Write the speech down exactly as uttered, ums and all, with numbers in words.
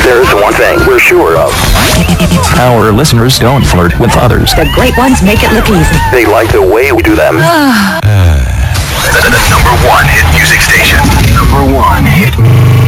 There's one thing we're sure of. Our listeners don't flirt with others. The great ones make it look easy. They like the way we do them. The number one hit music station. Number one hit